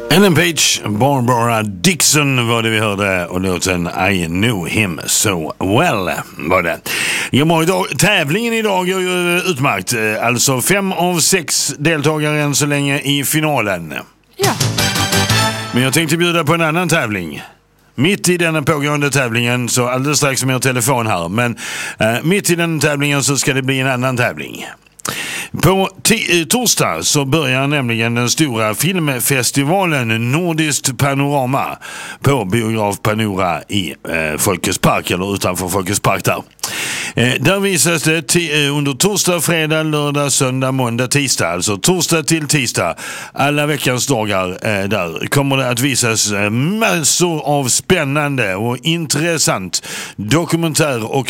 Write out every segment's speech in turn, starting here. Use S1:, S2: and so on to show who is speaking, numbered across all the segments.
S1: Ellen Page, Barbara Dixon var det vi hörde och låten I Knew Him So Well var det. Tävlingen idag är ju utmärkt. Alltså 5 av 6 deltagare än så länge i finalen.
S2: Ja.
S1: Men jag tänkte bjuda på en annan tävling. Mitt i den pågående tävlingen, så alldeles strax med er telefon här. Men mitt i den tävlingen så ska det bli en annan tävling. På torsdag så börjar nämligen den stora filmfestivalen Nordiskt Panorama på Biograf Panora i Folkets Park, eller utanför Folkets Park där. Där visas det under torsdag, fredag, lördag, söndag, måndag, tisdag. Alltså torsdag till tisdag. Alla veckans dagar där kommer det att visas massor av spännande och intressant dokumentär- och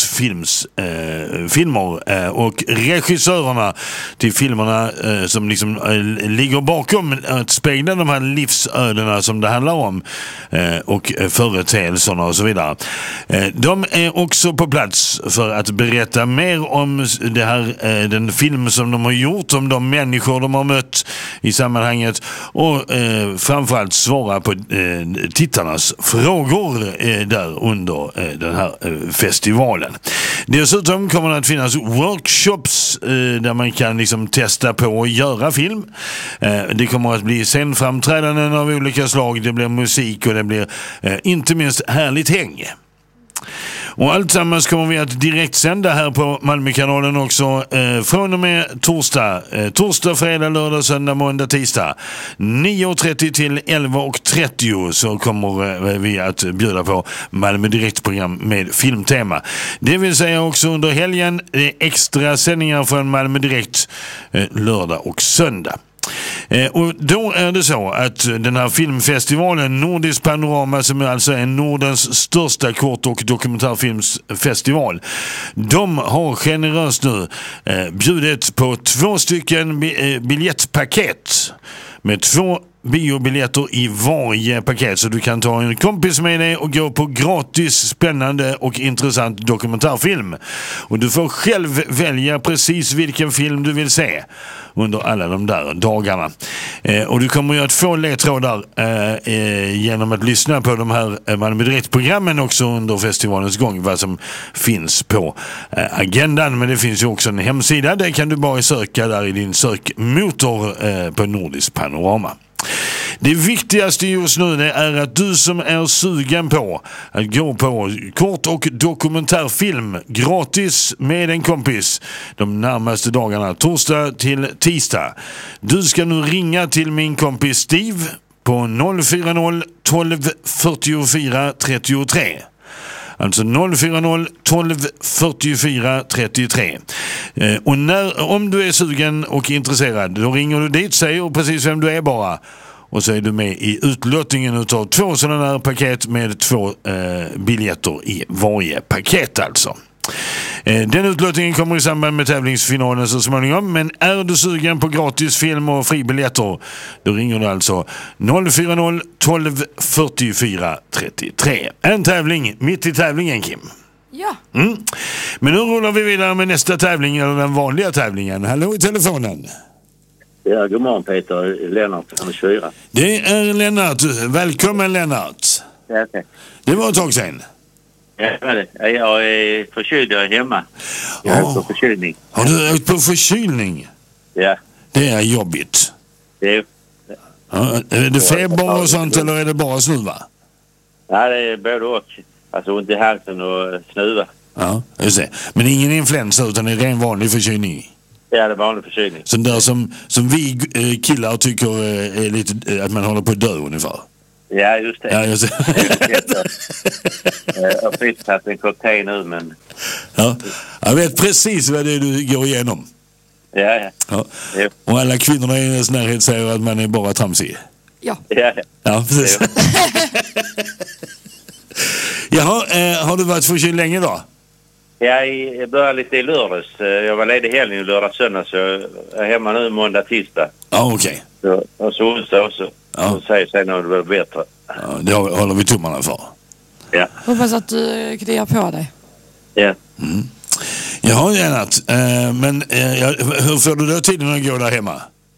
S1: kortfilmer och regissörerna till filmerna som liksom ligger bakom att spegla de här livsödena som det handlar om och företeelserna och så vidare. De är också på plats för att berätta mer om det här, den film som de har gjort, om de människor de har mött i sammanhanget och framförallt svara på tittarnas frågor där under den här festivalen. Dessutom kommer det att finnas workshops där man kan liksom testa på att göra film. Det kommer att bli scenframträdanden av olika slag, det blir musik och det blir inte minst härligt häng. Och allt sammans kommer vi att direkt sända här på Malmökanalen också från och med torsdag, fredag, lördag, söndag, måndag, tisdag 9.30 till 11.30 så kommer vi att bjuda på Malmö Direktprogram med filmtema. Det vill säga också under helgen extra sändningar från Malmö Direkt lördag och söndag. Och då är det så att den här filmfestivalen Nordiskt Panorama, som är alltså en Nordens största kort- och dokumentärfilmsfestival, de har generöst nu bjudit på 2 stycken biljettpaket med 2 biobiljetter i varje paket, så du kan ta en kompis med dig och gå på gratis, spännande och intressant dokumentärfilm. Och du får själv välja precis vilken film du vill se under alla de där dagarna. Och du kommer ju att få ledtrådar genom att lyssna på de här Malmö Direkt-programmen också under festivalens gång, vad som finns på agendan. Men det finns ju också en hemsida, där kan du bara söka där i din sökmotor på Nordiskt Panorama. Det viktigaste just nu det är att du som är sugen på att gå på kort- och dokumentärfilm gratis med en kompis de närmaste dagarna, torsdag till tisdag. Du ska nu ringa till min kompis Steve på 040 12 44 33. Alltså 040 12 44 33. Och om du är sugen och intresserad, då ringer du dit, säger precis vem du är bara. Och så är du med i utlottningen utav 2 sådana här paket med 2 biljetter i varje paket alltså. Den utlottningen kommer i samband med tävlingsfinalen så småningom, men är du sugen på gratis film och fribiljetter, då ringer du alltså 040 12 44 33. En tävling mitt i tävlingen, Kim.
S2: Ja.
S1: Men nu rullar vi vidare med nästa tävling, eller den vanliga tävlingen. Hallå i telefonen.
S3: Ja, god morgon Peter. Lennart från 24.
S1: Det är Lennart. Välkommen Lennart.
S3: Ja, tack.
S1: Det var ett tag sedan.
S3: Ja, jag är förkyld, jag är hemma. Jag är på förkylning.
S1: Har du åkt på förkylning?
S3: Ja.
S1: Det är jobbigt.
S3: Det är...
S1: Ja, är det feber och sånt eller är det bara snuva?
S3: Ja, det är både och. Alltså ont i halsen och snuva.
S1: Ja, just det. Men ingen influensa utan det är ren vanlig förkylning.
S3: Ja, det är vanlig förkylning.
S1: Sån där som vi killar tycker är lite att man håller på att dö ungefär.
S3: Ja, just det.
S1: Ja, just det.
S3: Jag har precis haft en cocktail nu, men...
S1: Ja, jag vet precis vad det är du går igenom.
S3: Ja.
S1: Och alla kvinnorna i ens närhet säger att man är bara tramsig.
S2: Ja.
S1: Ja, precis. Jaha, har du varit förkyld länge då?
S3: Jag började lite i lördags. Jag var ledig helgen i lördag söndag, så jag är hemma nu måndag tisdag.
S1: Ja, okej.
S3: Och så onsdag också. Ja. Och säger sen när det blir bättre.
S1: Ja, det håller vi tummarna för.
S3: Ja.
S2: Hoppas att du kryar på dig.
S3: Ja.
S1: Jaha, Lennart. Men hur får du då tiden att gå där hemma?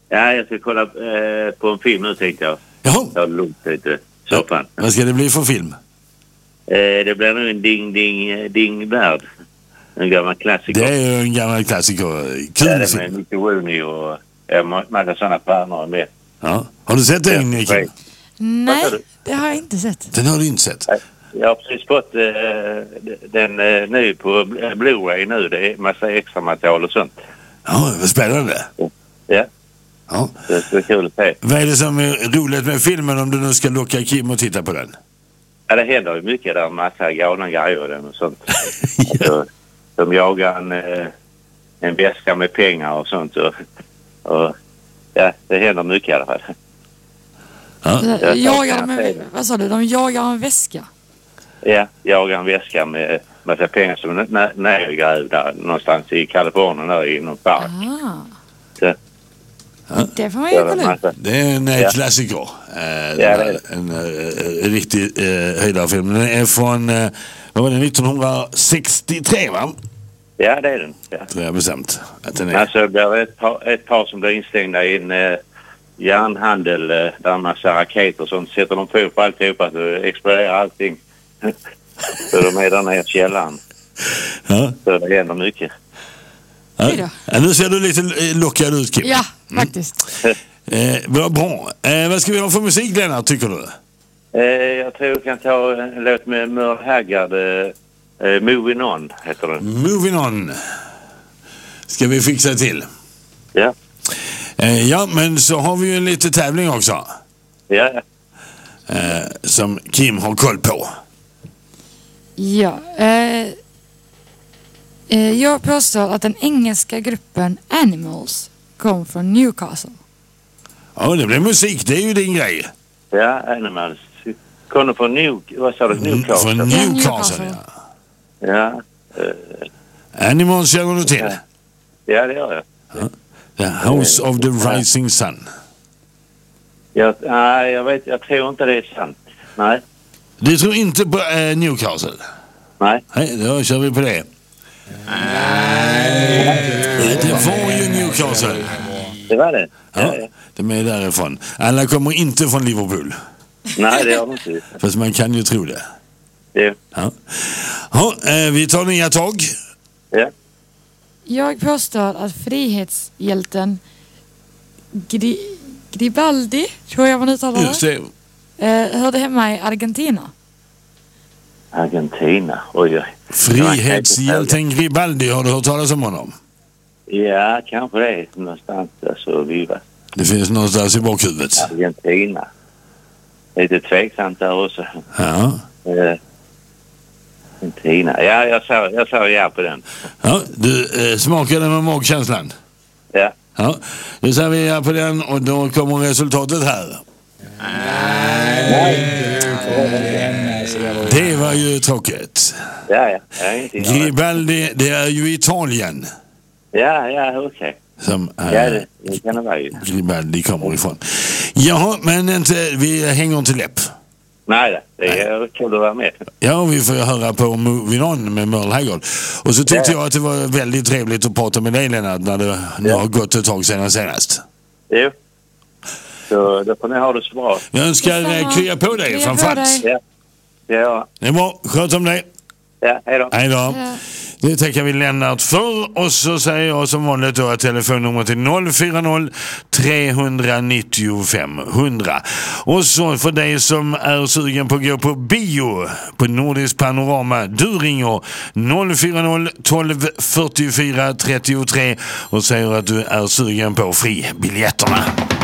S3: Ja, jag ska kolla på en film nu tänkte jag.
S1: Jaha,
S3: Jag har lugnt lite. Soffan.
S1: vad ska det bli för film?
S3: Det blir nog en ding värld. En gammal klassiker.
S1: Det är ju en gammal klassiker.
S3: Ja,
S1: Kul
S3: det är med
S1: film.
S3: Mickey Rooney och massa sådana stjärnor med.
S1: Ja. Har du sett den, Kim?
S3: Vad sa
S2: Nej,
S3: du?
S2: det har jag inte sett.
S1: Den har du inte sett?
S3: Jag har precis fått den nu på Blu-ray nu. Det är massa extra material och sånt.
S1: Ja, vad spännande.
S3: Ja,
S1: Ja.
S3: det är så kul att se.
S1: Vad är det som är roligt med filmen om du nu ska locka Kim och titta på den?
S3: Ja, det händer ju mycket där. Massa galna grejer och den och sånt. Alltså, de jagar en väska med pengar och sånt. Och ja, det händer mycket i alla fall.
S1: Ja.
S2: Vad sa du? De jagar en väska.
S3: Ja, jagar en väska med massa pengar som nergrävd där någonstans i Kalifornien där i någon park. Så,
S2: Det får man ju kolla upp.
S1: Det är en klassiker.
S3: det är
S1: En riktig höjdarfilm. Den är från, vad var det, 1963 va?
S3: ja, det är den. Ja.
S1: Tror jag bestämt att den är.
S3: Alltså det blir ett par som blir instängda i en järnhandel där en massa raketer och sånt. Sätter de på alltihopa så exploderar allting. Så de är där nere i källaren.
S1: Ja.
S3: Så det händer mycket.
S1: Ja.
S2: Oj då.
S1: Ja, nu ser du lite lockad ut, Kim.
S2: Ja, faktiskt.
S1: Vad bra. Vad ska vi ha för musik, Lennart, tycker du?
S3: Jag tror jag kan ta en låt med Merle Haggard. Moving On heter den.
S1: Moving On. Ska vi fixa till?
S3: Ja.
S1: Ja, men så har vi ju en liten tävling också.
S3: Ja.
S1: Som Kim har koll på.
S2: Ja. Jag påstår att den engelska gruppen Animals kom från Newcastle.
S1: Ja, det blir musik. Det är ju din grej.
S3: Ja, Animals. Kommer från vad sa du? Newcastle?
S1: Från Newcastle, ja.
S3: Ja.
S1: Animals känner du till.
S3: Ja, det gör jag.
S1: The House of the Rising Sun.
S3: Nej, jag tror inte det är sant. Nej.
S1: Du tror inte på Newcastle?
S3: Nej.
S1: Nej, då kör vi på det. Det var ju Newcastle.
S3: Det var det.
S1: Ja, de är därifrån. Alla kommer inte från Liverpool.
S3: Nej, det gör de inte.
S1: Fast man kan ju tro det.
S3: Det.
S1: Ja. Ja, vi tar nya tag.
S3: Ja.
S2: Jag påstår att frihetshjälten Garibaldi, tror jag man uttalar
S1: Just
S2: det,
S1: det.
S2: hörde hemma i Argentina.
S3: Argentina, oj.
S1: Frihetshjälten Garibaldi, har du hört talas om honom?
S3: Ja, kanske det är någonstans där så viva.
S1: Det finns någonstans i bakhuvudet.
S3: Argentina. Lite tveksamt där också.
S1: Ja.
S3: Argentina. Ja, jag sa ja på den.
S1: Ja, du smakar den med magkänslan?
S3: Ja.
S1: Ja, då säger vi ja på den och då kommer resultatet här. Det var ju tråkigt.
S3: Ja.
S1: Garibaldi, det är ju Italien.
S3: Ja, okej.
S1: Som
S3: Ja, det kan det vara ju.
S1: Garibaldi kommer ifrån. Jaha, men inte, vi hänger inte läpp.
S3: Nej, det är kul att vara med.
S1: Ja, vi får höra på Moving On med Merle Haggard. Och så tyckte jag att det var väldigt trevligt att prata med dig, Lennart, när det nu har gått ett tag sedan senast.
S3: Jo. Så då får ni ha det så bra.
S1: Jag önskar krya på dig framförallt.
S3: Ja.
S1: Det är bra, sköt om dig.
S3: Ja, hej då.
S1: Hej då.
S2: Ja.
S1: Det tackar vi Lennart för. Och så säger jag som vanligt då att telefonnummer till 040 395 100. Och så för dig som är sugen på att gå på bio på Nordisk Panorama, du ringer 040 12 44 33 och säger att du är sugen på fribiljetterna.